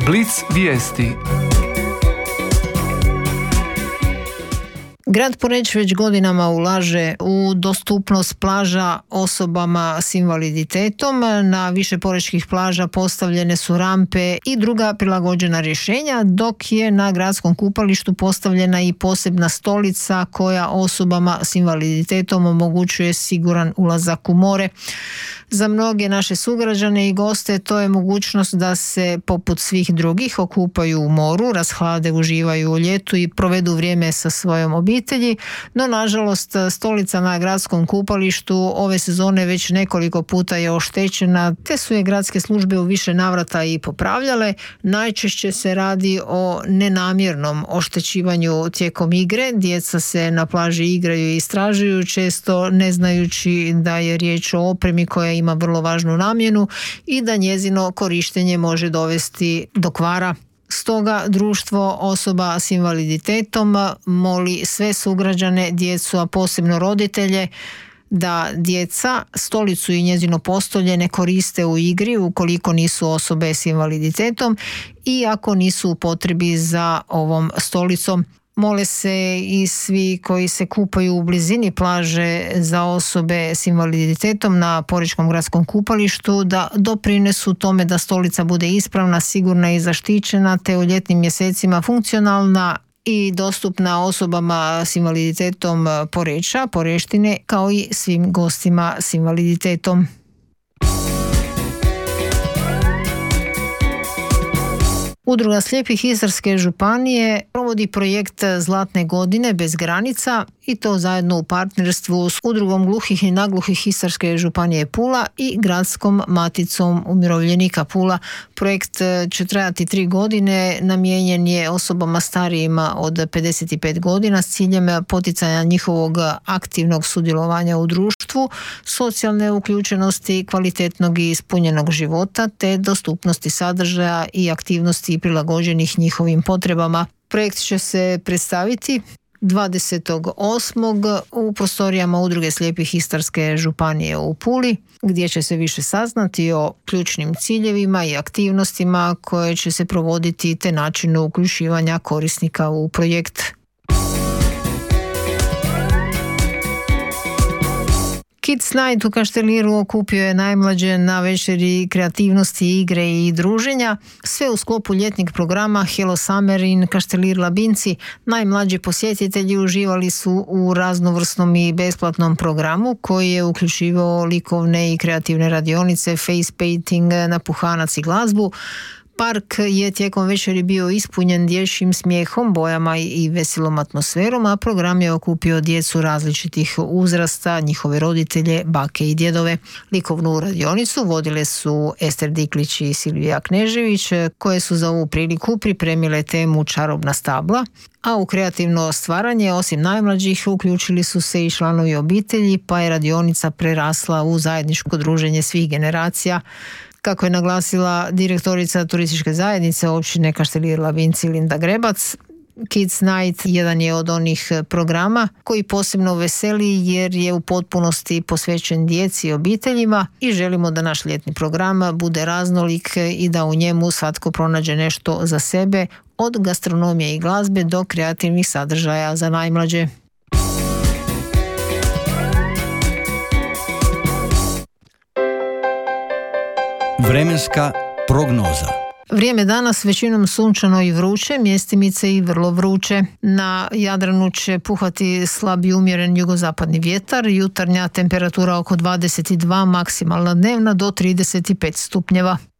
Blic vijesti. Grad Poreč već godinama ulaže u dostupnost plaža osobama s invaliditetom. Na više porečkih plaža postavljene su rampe i druga prilagođena rješenja, dok je na gradskom kupalištu postavljena i posebna stolica koja osobama s invaliditetom omogućuje siguran ulazak u more. Za mnoge naše sugrađane i goste to je mogućnost da se poput svih drugih okupaju u moru, rashlade, uživaju u ljetu i provedu vrijeme sa svojom obitelji, no nažalost stolica na gradskom kupalištu ove sezone već nekoliko puta je oštećena, te su je gradske službe u više navrata i popravljale. Najčešće se radi o nenamjernom oštećivanju tijekom igre. Djeca se na plaži igraju i istražuju, često ne znajući da je riječ o opremi koja ima vrlo važnu namjenu i da njezino korištenje može dovesti do kvara. Stoga društvo osoba s invaliditetom moli sve sugrađane, djecu, a posebno roditelje, da djeca stolicu i njezino postolje ne koriste u igri ukoliko nisu osobe s invaliditetom i ako nisu u potrebi za ovom stolicom. Mole se i svi koji se kupaju u blizini plaže za osobe s invaliditetom na Porečkom gradskom kupalištu da doprinesu tome da stolica bude ispravna, sigurna i zaštićena, te u ljetnim mjesecima funkcionalna i dostupna osobama s invaliditetom Poreča, Poreštine, kao i svim gostima s invaliditetom. Udruga slijepih Istarske županije provodi projekt Zlatne godine bez granica i to zajedno u partnerstvu s Udrugom gluhih i nagluhih Istarske županije Pula i Gradskom maticom umirovljenika Pula. Projekt će trajati 3 godine, namijenjen je osobama starijima od 55 godina s ciljem poticanja njihovog aktivnog sudjelovanja u društvu, socijalne uključenosti, kvalitetnog i ispunjenog života te dostupnosti sadržaja i aktivnosti prilagođenih njihovim potrebama. Projekt će se predstaviti 28. u prostorijama Udruge slijepih Istarske županije u Puli, gdje će se više saznati o ključnim ciljevima i aktivnostima koje će se provoditi te načinu uključivanja korisnika u projekt. Kids Night u Kašteliru okupio je najmlađe na večeri kreativnosti, igre i druženja. Sve u sklopu ljetnog programa Hello Summer in Kaštelir Labinci. Najmlađi posjetitelji uživali su u raznovrsnom i besplatnom programu koji je uključivao likovne i kreativne radionice, face painting, napuhanac i glazbu. Park je tijekom večeri bio ispunjen dječjim smijehom, bojama i veselom atmosferom, a program je okupio djecu različitih uzrasta, njihove roditelje, bake i djedove. Likovnu radionicu vodile su Ester Diklić i Silvija Knežević, koje su za ovu priliku pripremile temu Čarobna stabla, a u kreativno stvaranje osim najmlađih uključili su se i članovi obitelji, pa je radionica prerasla u zajedničko druženje svih generacija. Kako je naglasila direktorica turističke zajednice općine Kaštelir Labinci Linda Grebac, Kids Night jedan je od onih programa koji posebno veseli jer je u potpunosti posvećen djeci i obiteljima i želimo da naš ljetni program bude raznolik i da u njemu svatko pronađe nešto za sebe, od gastronomije i glazbe do kreativnih sadržaja za najmlađe. Vremenska prognoza. Vrijeme danas većinom sunčano i vruće, mjestimice i vrlo vruće. Na Jadranu će puhati slab i umjeren jugozapadni vjetar, jutarnja temperatura oko 22, maksimalna dnevna do 35 stupnjeva.